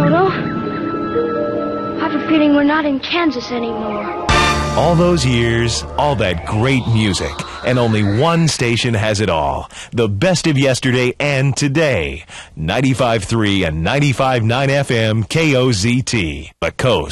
Toto. I have a feeling we're not in Kansas anymore. All those years, all that great music, and only one station has it all. The best of yesterday and today. 95.3 and 95.9 FM KOZT, the Coast.